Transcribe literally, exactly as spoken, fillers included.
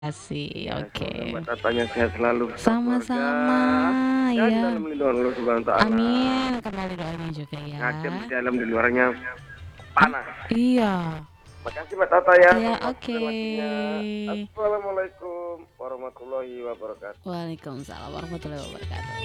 Kasih, Ya, semoga Mbak oke. Tatanya sehat selalu beserta keluarga, Sama-sama, dan iya. dalam lindungan Allah Subhanahu wa Ta'ala. Amin, kembali doanya juga ya. Ngadem di dalam, di luarnya Hah? panas. Iya. Makasih Mbak Tata ya Iya, atas waktu oke. dan waktunya. Assalamualaikum warahmatullahi wabarakatuh. Waalaikumsalam warahmatullahi wabarakatuh.